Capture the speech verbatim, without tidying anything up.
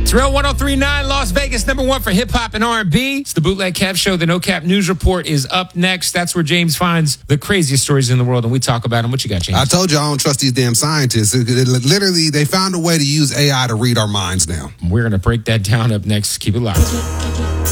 It's Real one oh three point nine, Las Vegas, number one for hip-hop and R and B. It's the Bootleg Kev Show. The No Cap News Report is up next. That's where James finds the craziest stories in the world, and we talk about them. What you got, James? I told you I don't trust these damn scientists. It- it- literally, they found a way to use A I to read our minds now. We're going to break that down up next. Keep it locked.